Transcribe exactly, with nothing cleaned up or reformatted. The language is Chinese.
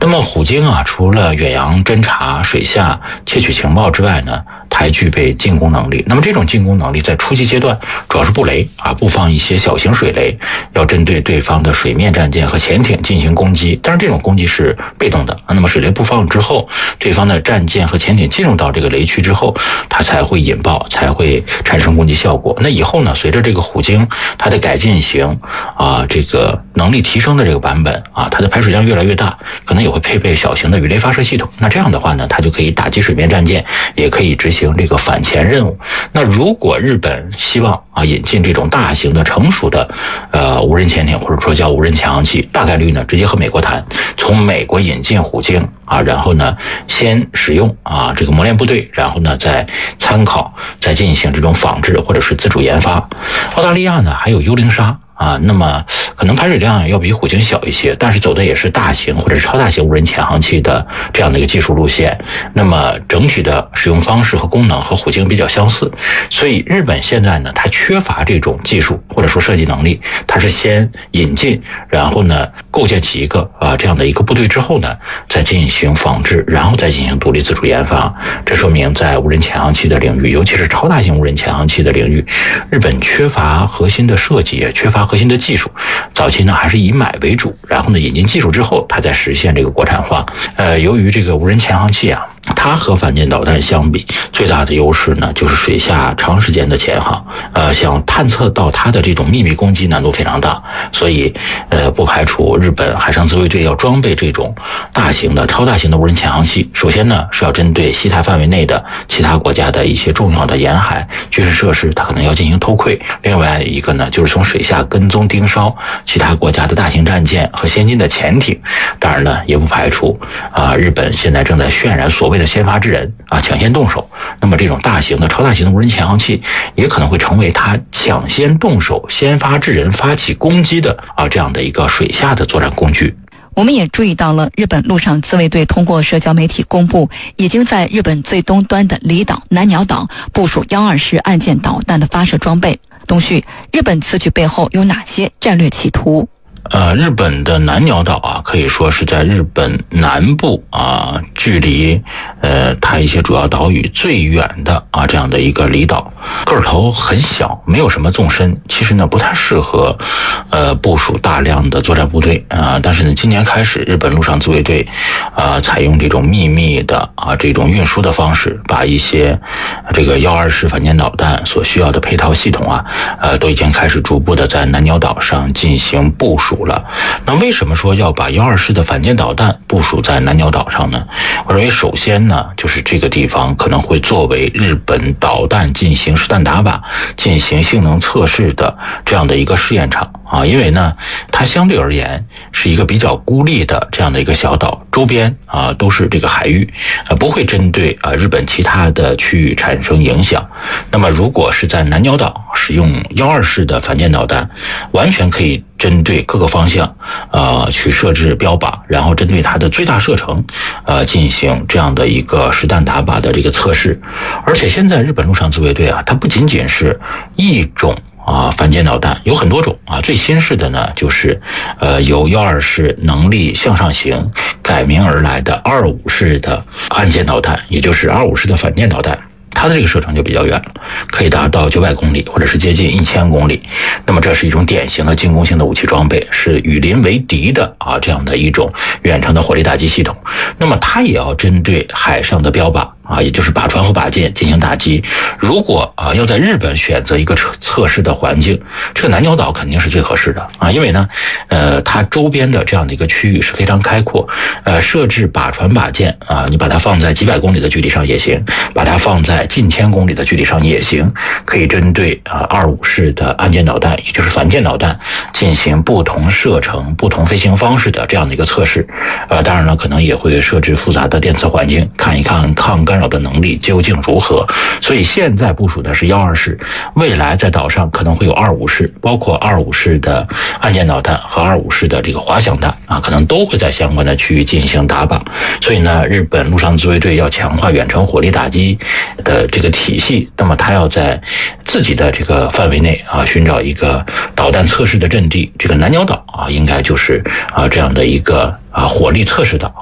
那么虎鲸啊，除了远洋侦察、水下窃取情报之外呢，它还具备进攻能力。那么这种进攻能力在初期阶段主要是布雷啊，布放一些小型水雷，要针对对方的水面战舰和潜艇进行攻击。但是这种攻击是被动的，那么水雷布放之后，对方的战舰和潜艇进入到这个雷区之后，它才会引爆，才会产生攻击效果。那以后呢，随着这个虎鲸它的改进型啊，这个能力提升的这个版本啊，它的排水量越来越大，可能也会配备小型的鱼雷发射系统。那这样的话呢，它就可以打击水面战舰，也可以执行这个反潜任务。那如果日本希望啊引进这种大型的成熟的呃无人潜艇，或者说叫无人潜航器，大概率呢直接和美国谈，从美国引进虎鲸啊，然后呢先使用啊这个磨练部队，然后呢再参考，再进行这种仿制或者是自主研发。澳大利亚呢还有幽灵鲨啊，那么可能排水量要比虎鲸小一些，但是走的也是大型或者是超大型无人潜航器的这样的一个技术路线。那么整体的使用方式和功能和虎鲸比较相似，所以日本现在呢，它缺乏这种技术或者说设计能力，它是先引进，然后呢构建起一个啊这样的一个部队之后呢，再进行仿制，然后再进行独立自主研发。这说明在无人潜航器的领域，尤其是超大型无人潜航器的领域，日本缺乏核心的设计，也缺乏核心的技术。早期呢还是以买为主，然后呢引进技术之后，它再实现这个国产化。呃，由于这个无人潜航器啊，它和反舰导弹相比，最大的优势呢就是水下长时间的潜航，呃，想探测到它的这种秘密攻击难度非常大，所以呃不排除日本海上自卫队要装备这种大型的、超大型的无人潜航器。首先呢是要针对西太范围内的其他国家的一些重要的沿海军事设施，它可能要进行偷窥；另外一个呢就是从水下跟踪盯梢其他国家的大型战舰和先进的潜艇。当然呢也不排除啊、呃、日本现在正在渲染所谓的先发制人啊，抢先动手。那么这种大型的、超大型的无人潜航器也可能会成为它抢先动手、先发制人、发起攻击的啊这样的一个水下的作战工具。 我们也注意到了，日本陆上自卫队通过社交媒体公布，已经在日本最东端的离岛南鸟岛部署幺二式岸舰导弹的发射装备。东旭，日本此举背后有哪些战略企图？ 呃，日本的南鸟岛啊，可以说是在日本南部啊，距离呃它一些主要岛屿最远的啊这样的一个离岛，个头很小，没有什么纵深，其实呢不太适合呃部署大量的作战部队啊。但是呢，今年开始，日本陆上自卫队啊采用这种秘密的啊这种运输的方式，把一些这个幺二式反舰导弹所需要的配套系统啊，呃都已经开始逐步的在南鸟岛上进行部署了。那为什么说要把幺二式的反舰导弹部署在南鸟岛上呢？我认为首先呢，就是这个地方可能会作为日本导弹进行实弹打靶、进行性能测试的这样的一个试验场啊。因为呢，它相对而言是一个比较孤立的这样的一个小岛，周边啊都是这个海域，啊不会针对啊日本其他的区域产生影响。那么如果是在南鸟岛使用幺二式的反舰导弹，完全可以针对各个方向呃去设置标靶，然后针对它的最大射程呃进行这样的一个实弹打靶的这个测试。而且现在日本陆上自卫队啊，它不仅仅是一种啊，反舰导弹有很多种啊，最新式的呢就是呃由幺二式能力向上型改名而来的二五式的岸舰导弹，也就是二五式的反舰导弹。它的这个射程就比较远了，可以达到九百公里或者是接近一千公里。那么这是一种典型的进攻性的武器装备，是与邻为敌的啊这样的一种远程的火力打击系统。那么它也要针对海上的标靶啊，也就是靶船和靶舰进行打击。如果啊要在日本选择一个测测试的环境，这个南鸟岛肯定是最合适的啊，因为呢，呃，它周边的这样的一个区域是非常开阔，呃，设置靶船靶舰啊，你把它放在几百公里的距离上也行，把它放在近千公里的距离上也行，可以针对啊二五式的岸舰导弹，也就是反舰导弹进行不同射程、不同飞行方式的这样的一个测试。呃，当然了，可能也会设置复杂的电磁环境，看一看抗干扰的能力究竟如何。所以现在部署的是幺二式，未来在岛上可能会有二五式，包括二五式的岸舰导弹和二五式的这个滑翔弹啊，可能都会在相关的区域进行打靶。所以呢，日本陆上自卫队要强化远程火力打击的这个体系，那么他要在自己的这个范围内啊寻找一个导弹测试的阵地，这个南鸟岛啊应该就是啊这样的一个啊火力测试岛。